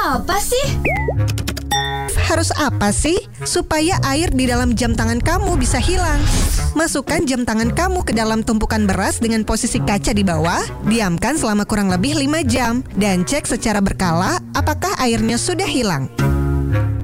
apa sih? Harus apa sih? Supaya air di dalam jam tangan kamu bisa hilang. Masukkan jam tangan kamu ke dalam tumpukan beras dengan posisi kaca di bawah. Diamkan selama kurang lebih 5 jam. Dan cek secara berkala apakah airnya sudah hilang.